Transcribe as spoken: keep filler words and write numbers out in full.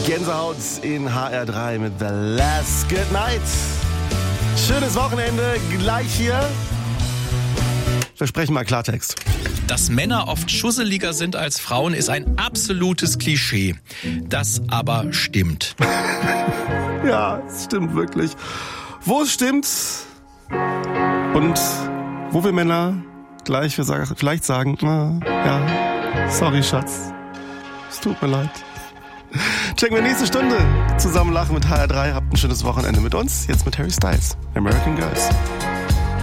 Gänsehaut in H R drei mit The Last Good Night. Schönes Wochenende, gleich hier. Wir sprechen mal Klartext. Dass Männer oft schusseliger sind als Frauen, ist ein absolutes Klischee. Das aber stimmt. Ja, es stimmt wirklich. Wo es stimmt und wo wir Männer gleich vielleicht sagen, ah, ja, sorry Schatz, es tut mir leid. Checken wir nächste Stunde. Zusammen lachen mit H R drei. Habt ein schönes Wochenende mit uns. Jetzt mit Harry Styles. American Girls.